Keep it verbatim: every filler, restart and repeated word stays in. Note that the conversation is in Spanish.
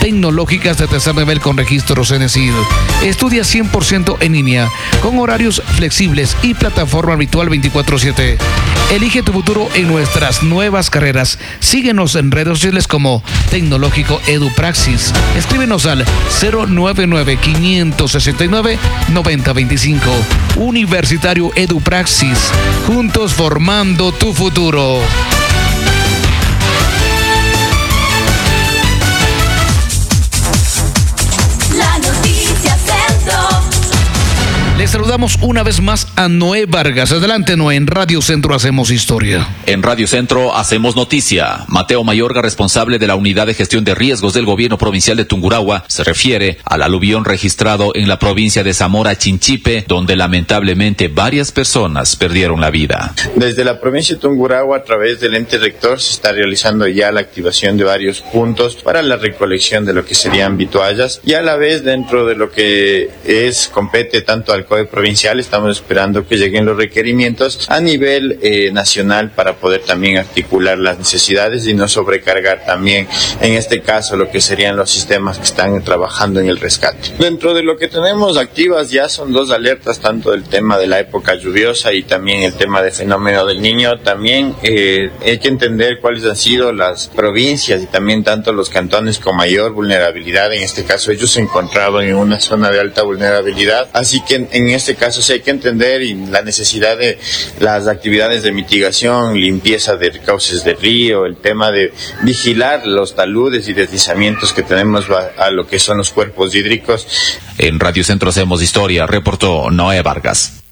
tecnológicas de tercer nivel con registro CENESID. Estudia cien por ciento en línea, con horarios flexibles y plataforma virtual veinticuatro siete. Elige tu futuro en nuestras nuevas carreras. Síguenos en redes sociales como Tecnológico EduPraxis. Escríbenos al cero nueve nueve, cinco seis nueve, nueve cero dos cinco. Universitario EduPraxis. Juntos formando tu futuro. Les saludamos una vez más a Noé Vargas. Adelante, Noé. En Radio Centro hacemos historia. En Radio Centro hacemos noticia. Mateo Mayorga, responsable de la Unidad de Gestión de Riesgos del Gobierno Provincial de Tungurahua, se refiere al aluvión registrado en la provincia de Zamora Chinchipe, donde lamentablemente varias personas perdieron la vida. Desde la provincia de Tungurahua, a través del ente rector, se está realizando ya la activación de varios puntos para la recolección de lo que serían vituallas, y a la vez dentro de lo que es compete tanto al C O E provincial, estamos esperando que lleguen los requerimientos a nivel eh, nacional para poder también articular las necesidades y no sobrecargar también, en este caso, lo que serían los sistemas que están trabajando en el rescate. Dentro de lo que tenemos activas ya son dos alertas, tanto del tema de la época lluviosa y también el tema del fenómeno del Niño. También eh, hay que entender cuáles han sido las provincias y también tanto los cantones con mayor vulnerabilidad. En este caso ellos se encontraban en una zona de alta vulnerabilidad, así que en este caso sí hay que entender y la necesidad de las actividades de mitigación, limpieza de cauces de río, el tema de vigilar los taludes y deslizamientos que tenemos a, a lo que son los cuerpos hídricos. En Radio Centro hacemos historia, reportó Noé Vargas.